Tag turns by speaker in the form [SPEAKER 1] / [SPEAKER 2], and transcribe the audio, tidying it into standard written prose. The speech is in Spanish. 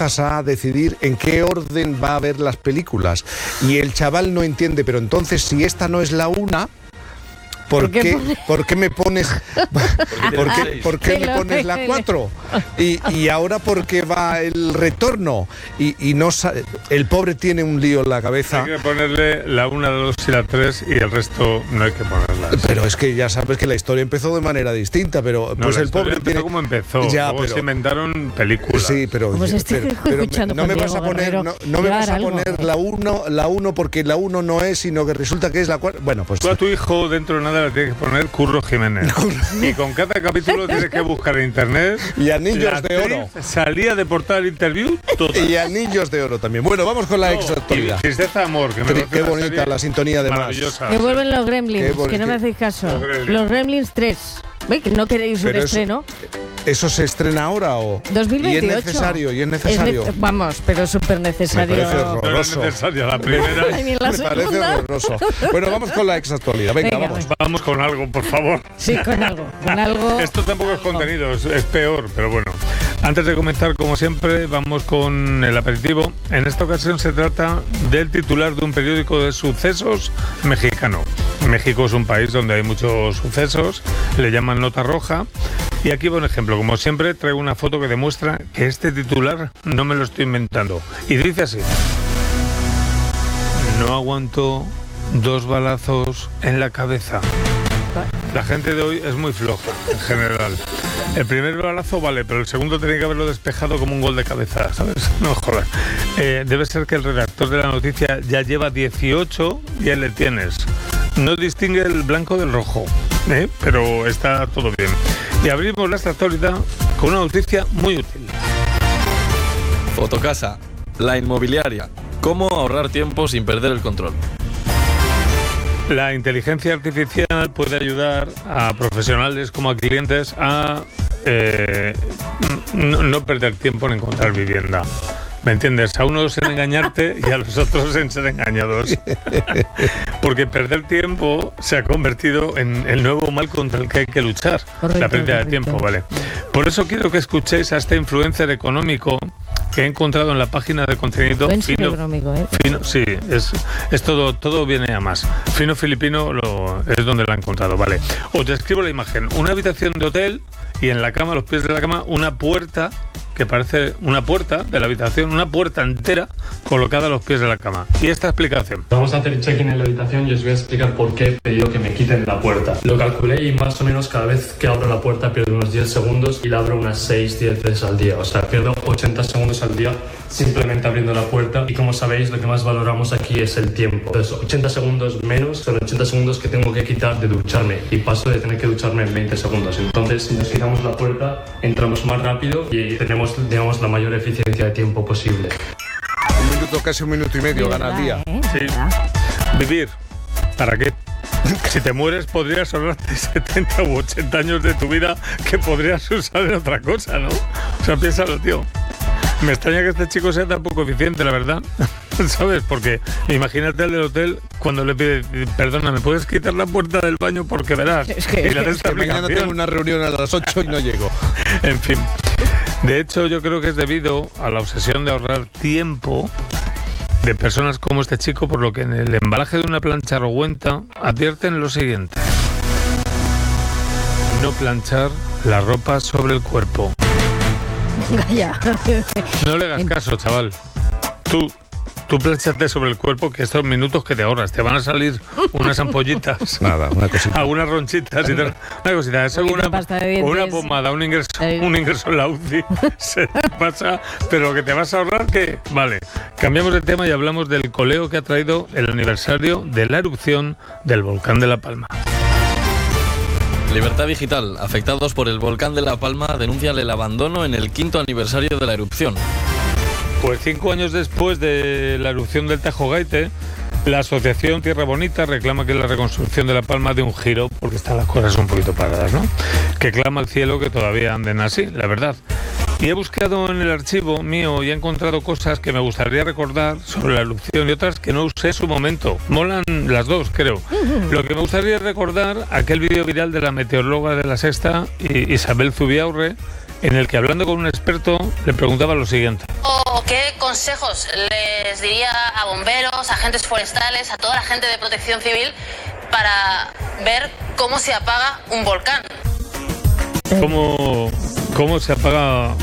[SPEAKER 1] empiezas a decidir en qué orden va a ver las películas. Y el chaval no entiende, pero entonces si esta no es la una... ¿Por qué me pones la 4? Y ahora ¿por qué va el retorno? Y no el pobre tiene un lío en la cabeza.
[SPEAKER 2] Hay que ponerle la 1, la 2 y la 3 y el resto no hay que ponerlas.
[SPEAKER 1] Pero es que ya sabes que la historia empezó de manera distinta, pero
[SPEAKER 2] no,
[SPEAKER 1] pues
[SPEAKER 2] el
[SPEAKER 1] pobre
[SPEAKER 2] empezó como empezó.
[SPEAKER 1] Ya,
[SPEAKER 2] luego se inventaron películas.
[SPEAKER 1] Sí, pero no me vas a poner la 1 porque la 1 no es, sino que resulta que es la 4. Bueno, pues
[SPEAKER 2] tú a tu hijo dentro de nada le tienes que poner Curro Jiménez. Y con cada capítulo tienes que buscar en internet.
[SPEAKER 1] Y anillos de oro.
[SPEAKER 2] Salía de Portal Interview toda.
[SPEAKER 1] Y anillos de oro también. Bueno, vamos con la exactualidad.
[SPEAKER 2] Tristeza Amor.
[SPEAKER 1] Qué bonita la sintonía de más.
[SPEAKER 3] Que vuelven los Gremlins, que no me hacéis caso. Los Gremlins 3. ¿Veis que no queréis un estreno?
[SPEAKER 1] ¿Eso se estrena ahora o...?
[SPEAKER 3] 2028.
[SPEAKER 1] Y es necesario.
[SPEAKER 3] Vamos, pero súper necesario.
[SPEAKER 1] Me parece horroroso.
[SPEAKER 2] No es necesario, la primera.
[SPEAKER 3] Ni la
[SPEAKER 1] me parece horroroso. Bueno, vamos con la exactualidad. Venga, vamos.
[SPEAKER 2] Vamos con algo, por favor.
[SPEAKER 3] Sí, con algo.
[SPEAKER 2] Esto tampoco es contenido, es peor, pero bueno. Antes de comenzar, como siempre, vamos con el aperitivo. En esta ocasión se trata del titular de un periódico de sucesos mexicano. México es un país donde hay muchos sucesos, le llaman nota roja. Y aquí va un ejemplo. Como siempre, traigo una foto que demuestra que este titular no me lo estoy inventando. Y dice así: no aguanto 2 balazos en la cabeza. La gente de hoy es muy floja, en general. El primer balazo vale, pero el segundo tenía que haberlo despejado como un gol de cabeza, ¿sabes? No jodas. Debe ser que el redactor de la noticia ya lleva 18 y ahí le tienes. No distingue el blanco del rojo, pero está todo bien. Y abrimos la actualidad con una noticia muy útil.
[SPEAKER 4] Fotocasa, la inmobiliaria. ¿Cómo ahorrar tiempo sin perder el control?
[SPEAKER 2] La inteligencia artificial puede ayudar a profesionales como a clientes a no perder tiempo en encontrar vivienda. ¿Me entiendes? A unos en engañarte y a los otros en ser engañados. Porque perder tiempo se ha convertido en el nuevo mal contra el que hay que luchar. La pérdida de tiempo, ¿vale? Por eso quiero que escuchéis a este influencer económico que he encontrado en la página de contenido Fino, sí, es todo viene a más. Fino Filipino es donde lo ha encontrado, vale. Os describo la imagen: una habitación de hotel y en la cama, a los pies de la cama, una puerta que parece una puerta de la habitación, una puerta entera colocada a los pies de la cama. Y esta explicación.
[SPEAKER 5] Vamos a hacer el check-in en la habitación y os voy a explicar por qué he pedido que me quiten la puerta. Lo calculé y más o menos cada vez que abro la puerta pierdo unos 10 segundos y la abro unas 6-10 veces al día. O sea, pierdo 80 segundos al día simplemente abriendo la puerta. Y como sabéis, lo que más valoramos aquí es el tiempo. Entonces, 80 segundos menos son 80 segundos que tengo que quitar de ducharme. Y paso de tener que ducharme en 20 segundos. Entonces, si nos quitamos la puerta, entramos más rápido y tenemos, digamos, la mayor eficiencia de tiempo posible.
[SPEAKER 1] Un minuto, casi 1 minuto y medio gana el día.
[SPEAKER 2] Sí. Vivir. ¿Para qué? Si te mueres podrías ahorrarte 70 u 80 años de tu vida que podrías usar en otra cosa, ¿no? O sea, piénsalo, tío. Me extraña que este chico sea tan poco eficiente, la verdad. ¿Sabes? Porque imagínate al del hotel cuando le pide: perdona, ¿me puedes quitar la puerta del baño? Porque verás.
[SPEAKER 1] Es que mañana tengo una reunión a las 8 y no llego.
[SPEAKER 2] En fin. De hecho, yo creo que es debido a la obsesión de ahorrar tiempo de personas como este chico, por lo que en el embalaje de una plancha Rowenta advierten lo siguiente: no planchar la ropa sobre el cuerpo.
[SPEAKER 3] Ya.
[SPEAKER 2] No le hagas caso, chaval. Tú plánchate sobre el cuerpo, que estos minutos que te ahorras, te van a salir unas ampollitas.
[SPEAKER 1] Nada, una cosita.
[SPEAKER 2] Algunas ronchitas y tal. Una cosita, es una pomada, un ingreso en la UCI. Se te pasa, pero lo que te vas a ahorrar, ¿qué? Vale, cambiamos de tema y hablamos del coleo que ha traído el aniversario de la erupción del volcán de La Palma.
[SPEAKER 4] Libertad Digital. Afectados por el volcán de La Palma denuncian el abandono en el 5º aniversario de la erupción.
[SPEAKER 2] Pues 5 años después de la erupción del Tajo Gaite, la asociación Tierra Bonita reclama que la reconstrucción de La Palma dé un giro, porque están las cosas un poquito paradas, ¿no? Que clama al cielo que todavía anden así, la verdad. Y he buscado en el archivo mío y he encontrado cosas que me gustaría recordar sobre la erupción y otras que no usé en su momento. Molan las dos, creo. Lo que me gustaría recordar, aquel vídeo viral de la meteoróloga de La Sexta, Isabel Zubiaurre, en el que, hablando con un experto, le preguntaba lo siguiente.
[SPEAKER 6] ¿Qué consejos les diría a bomberos, agentes forestales, a toda la gente de protección civil para ver cómo se apaga un volcán?
[SPEAKER 2] ¿Cómo se apaga